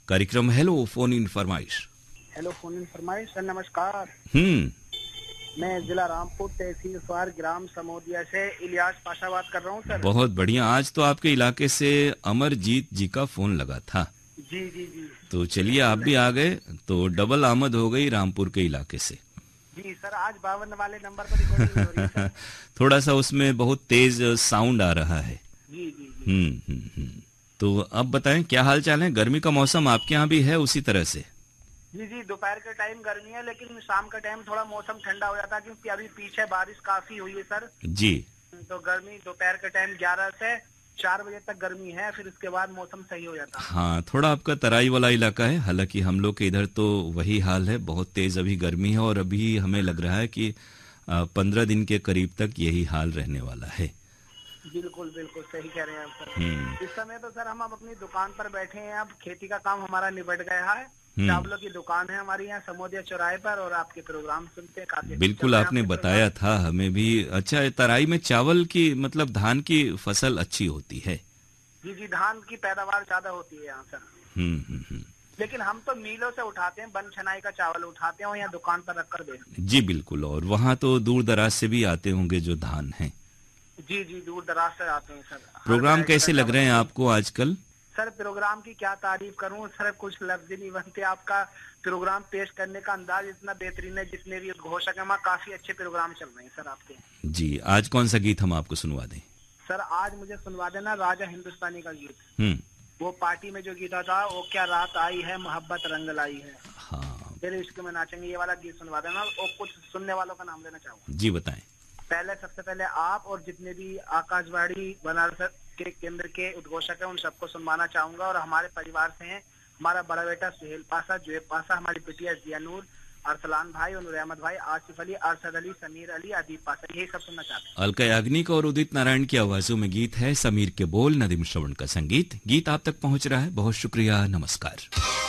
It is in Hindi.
कार्यक्रम हेलो फोन इन फरमाइश। हेलो फोन इन फरमाइश सर, नमस्कार। मैं जिला रामपुर, तहसील स्वार, ग्राम समोदिया से इलियास पाशा बात कर रहा हूँ सर। बहुत बढ़िया। आज तो आपके इलाके से अमरजीत जी का फोन लगा था। जी जी जी। तो चलिए आप भी आ गए, तो डबल आमद हो गई रामपुर के इलाके से। जी सर, आज 52 वाले नंबर पर रिकॉर्डिंग हो रही है सर। थोड़ा सा उसमें बहुत तेज साउंड आ रहा है। जी जी जी। तो अब बताएं क्या हाल चाल है? गर्मी का मौसम आपके यहाँ भी है उसी तरह से? जी जी, दोपहर के टाइम गर्मी है, लेकिन शाम के टाइम थोड़ा मौसम ठंडा हो जाता है, क्योंकि अभी पीछे बारिश काफी हुई है सर। जी। तो गर्मी दोपहर के टाइम 11 से 4 बजे तक गर्मी है, फिर उसके बाद मौसम सही हो जाता है। हाँ, थोड़ा आपका तराई वाला इलाका है, हालांकि हम लोग के इधर तो वही हाल है, बहुत तेज अभी गर्मी है और अभी हमें लग रहा है कि 15 दिन के करीब तक यही हाल रहने वाला है। बिल्कुल बिल्कुल सही कह रहे हैं आप सर। इस समय तो सर हम अपनी दुकान पर बैठे हैं, अब खेती का काम हमारा निबट गया है। चावलों की दुकान है हमारी यहाँ समोदिया चौराहे पर, और आपके प्रोग्राम सुनते हैं काफी। बिल्कुल, आपने बताया था हमें भी। अच्छा, तराई में चावल की मतलब धान की फसल अच्छी होती है? जी जी, धान की पैदावार ज्यादा होती है यहाँ सर। लेकिन हम तो मिलों से उठाते हैं, बन छनाई का चावल उठाते हैं और यहाँ दुकान पर रखकर बेचते हैं। जी बिल्कुल। और वहाँ तो दूर दराज से भी आते होंगे जो धान है? जी जी, दूर दराज से आते हैं सर। प्रोग्राम कैसे लग रहे हैं आपको आजकल? सर प्रोग्राम की क्या तारीफ करूं सर, कुछ लफ्ज नहीं बनते। आपका प्रोग्राम पेश करने का अंदाज इतना बेहतरीन है, जितने भी उद्घोषक है वहाँ काफी अच्छे प्रोग्राम चल रहे हैं सर आपके। जी, आज कौन सा गीत हम आपको सुनवा दें? सर आज मुझे सुनवा देना राजा हिंदुस्तानी का गीत। वो पार्टी में जो गीता था, वो क्या रात आई है मोहब्बत रंग लाई है, हाँ, तेरे इश्क में नाचेंगे, ये वाला गीत सुनवा देना। और कुछ सुनने वालों का नाम लेना चाहूंगा। जी बताएं। पहले सबसे पहले आप और जितने भी आकाशवाणी बनारस के केंद्र के उद्घोषक हैं उन सबको सुनवाना चाहूंगा। और हमारे परिवार से हैं हमारा बड़ा बेटा सुहेल पाशा, जुएब पाशा, हमारी बिटिया जिया नूर, अरसलान भाई, और अहमद भाई, आसिफ अली, अरशद अली, समीर अली, अदीब पाशा, यही सब सुनना चाहते हैं। अलका याग्निक और उदित नारायण की आवाजों में गीत है, समीर के बोल, नदीम श्रवण का संगीत। गीत आप तक पहुंच रहा है, बहुत शुक्रिया, नमस्कार।